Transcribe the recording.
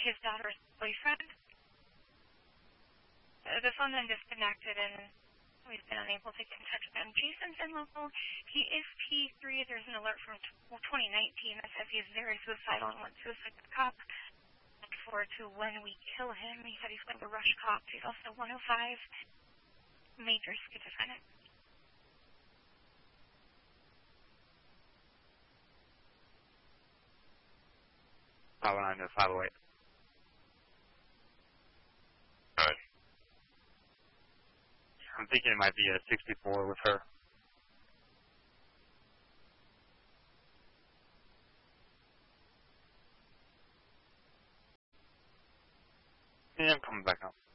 his daughter's boyfriend. The phone then disconnected, and we've been unable to get in touch with him. Jason's in local. He is P3. There's an alert from 2019 that says he's very suicidal and wants suicide with cops. Look forward to when we kill him. He said he's going to rush cops. He's also 105, major schizophrenic. I went on to 508. Alright. I'm thinking it might be a 64 with her. Yeah, I'm coming back up.